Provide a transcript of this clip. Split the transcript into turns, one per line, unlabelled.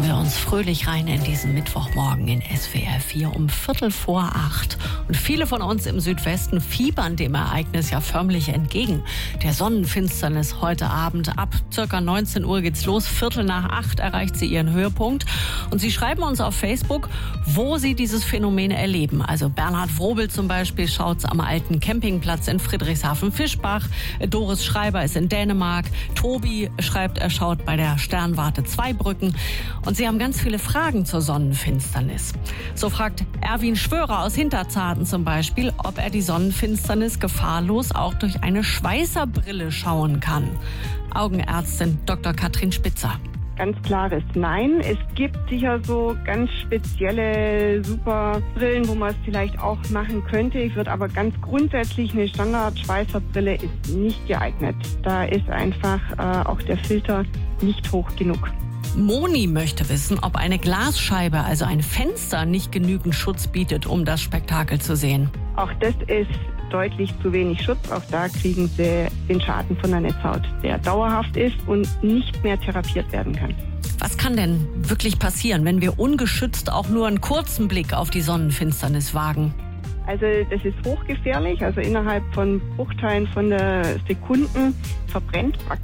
wir uns fröhlich rein in diesen Mittwochmorgen in SWR 4 um 7:45. Und viele von uns im Südwesten fiebern dem Ereignis ja förmlich entgegen. Der Sonnenfinsternis heute Abend. Ab ca. 19 Uhr geht's los. 7:45 erreicht sie ihren Höhepunkt. Und Sie schreiben uns auf Facebook, wo Sie dieses Phänomen erleben. Also Bernhard Wrobel zum Beispiel schaut's am alten Campingplatz in Friedrichshafen-Fischbach. Doris Schreiber ist in Dänemark. Tobi schreibt, er schaut bei der Sternwarte Zweibrücken. Und Sie haben ganz viele Fragen zur Sonnenfinsternis. So fragt Erwin Schwörer aus Hinterzarten zum Beispiel, ob er die Sonnenfinsternis gefahrlos auch durch eine Schweißerbrille schauen kann. Augenärztin Dr. Katrin Spitzer.
Ganz klares Nein. Es gibt sicher so ganz spezielle super Brillen, wo man es vielleicht auch machen könnte. Ich würde aber ganz grundsätzlich, eine Standard-Schweißerbrille ist nicht geeignet. Da ist einfach auch der Filter nicht hoch genug.
Moni möchte wissen, ob eine Glasscheibe, also ein Fenster, nicht genügend Schutz bietet, um das Spektakel zu sehen.
Auch das ist deutlich zu wenig Schutz. Auch da kriegen sie den Schaden von der Netzhaut, der dauerhaft ist und nicht mehr therapiert werden kann.
Was kann denn wirklich passieren, wenn wir ungeschützt auch nur einen kurzen Blick auf die Sonnenfinsternis wagen?
Also das ist hochgefährlich. Also innerhalb von Bruchteilen von der Sekunden verbrennt praktisch